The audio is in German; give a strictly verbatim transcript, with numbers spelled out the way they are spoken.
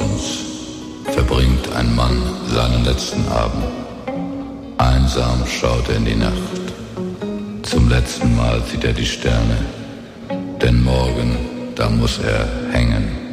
Morgens verbringt ein Mann seinen letzten Abend. Einsam schaut er in die Nacht. Zum letzten Mal sieht er die Sterne, denn morgen, da muss er hängen.